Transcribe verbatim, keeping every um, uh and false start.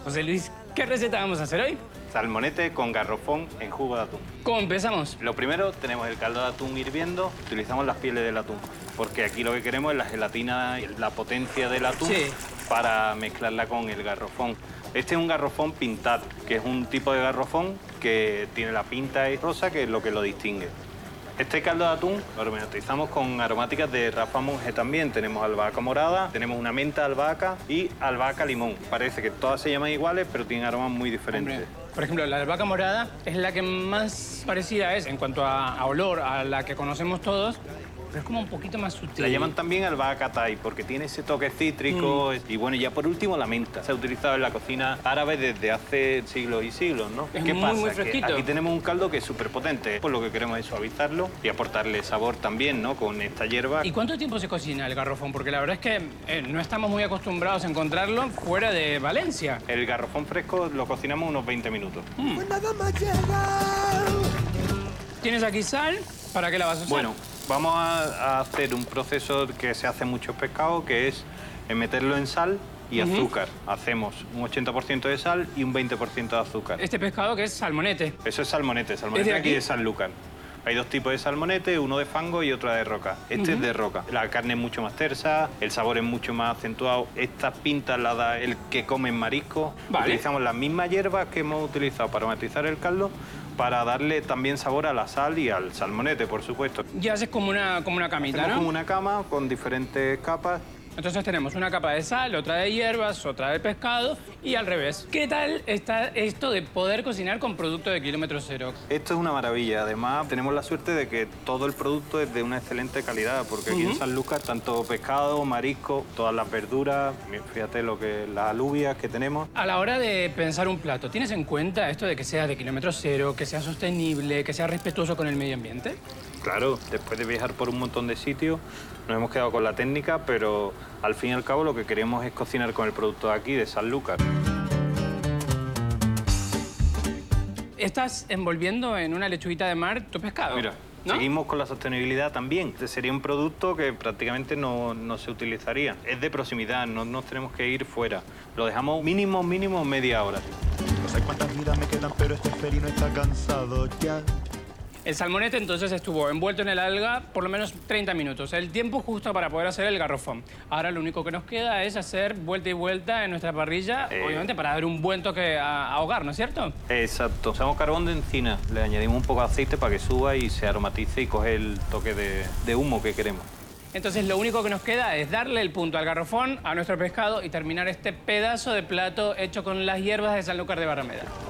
José Luis, ¿qué receta vamos a hacer hoy? Salmonete con garrofón en jugo de atún. ¿Cómo empezamos? Lo primero, tenemos el caldo de atún hirviendo. Utilizamos las pieles del atún, porque aquí lo que queremos es la gelatina, la potencia del atún, sí, para mezclarla con el garrofón. Este es un garrofón pintado, que es un tipo de garrofón que tiene la pinta rosa, que es lo que lo distingue. Este caldo de atún lo utilizamos con aromáticas de Rafa Monge también. Tenemos albahaca morada, tenemos una menta albahaca y albahaca limón. Parece que todas se llaman iguales, pero tienen aromas muy diferentes. Hombre. Por ejemplo, la albahaca morada es la que más parecida es en cuanto a, a olor, a la que conocemos todos, pero es como un poquito más sutil. La llaman también albahaca thai porque tiene ese toque cítrico. Mm. Y bueno, ya por último la menta. Se ha utilizado en la cocina árabe desde hace siglos y siglos, ¿no? Es ¿Qué muy, pasa? muy fresquito. Que aquí tenemos un caldo que es súper potente. Pues lo que queremos es suavizarlo y aportarle sabor también, ¿no? Con esta hierba. ¿Y cuánto tiempo se cocina el garrofón? Porque la verdad es que eh, no estamos muy acostumbrados a encontrarlo fuera de Valencia. El garrofón fresco lo cocinamos unos veinte minutos. Mm. Pues nada más llegar. ¿Tienes aquí sal? ¿Para qué la vas a usar? Bueno, vamos a, a hacer un proceso que se hace en muchos pescados, que es meterlo en sal y uh-huh. azúcar. Hacemos un ochenta por ciento de sal y un veinte por ciento de azúcar. Este pescado que es salmonete. Eso es salmonete. Salmonete ¿Es de aquí aquí? de Sanlúcar. Hay dos tipos de salmonete, uno de fango y otro de roca. Este uh-huh. es de roca. La carne es mucho más tersa, el sabor es mucho más acentuado. Estas pintas las da el que come marisco. Vale. Utilizamos las mismas hierbas que hemos utilizado para matizar el caldo, para darle también sabor a la sal y al salmonete, por supuesto. Y haces como una, como una camita, Hacemos ¿no? como una cama con diferentes capas. Entonces tenemos una capa de sal, otra de hierbas, otra de pescado y al revés. ¿Qué tal está esto de poder cocinar con producto de kilómetro cero? Esto es una maravilla. Además, tenemos la suerte de que todo el producto es de una excelente calidad, porque aquí uh-huh. en Sanlúcar, tanto pescado, marisco, todas las verduras, fíjate lo que las alubias que tenemos. A la hora de pensar un plato, ¿tienes en cuenta esto de que sea de kilómetro cero, que sea sostenible, que sea respetuoso con el medio ambiente? Claro, después de viajar por un montón de sitios, nos hemos quedado con la técnica, pero al fin y al cabo lo que queremos es cocinar con el producto de aquí, de Sanlúcar. Estás envolviendo en una lechuguita de mar tu pescado. Mira, ¿no? Seguimos con la sostenibilidad también. Este sería un producto que prácticamente no, no se utilizaría. Es de proximidad, no nos tenemos que ir fuera. Lo dejamos mínimo, mínimo media hora. No sé cuántas vidas me quedan, pero este felino está cansado ya. El salmonete entonces estuvo envuelto en el alga por lo menos treinta minutos, el tiempo justo para poder hacer el garrofón. Ahora lo único que nos queda es hacer vuelta y vuelta en nuestra parrilla, eh... obviamente para dar un buen toque a, a hogar, ¿no es cierto? Exacto. Usamos carbón de encina, le añadimos un poco de aceite para que suba y se aromatice y coge el toque de, de humo que queremos. Entonces lo único que nos queda es darle el punto al garrofón, a nuestro pescado y terminar este pedazo de plato hecho con las hierbas de Sanlúcar de Barrameda.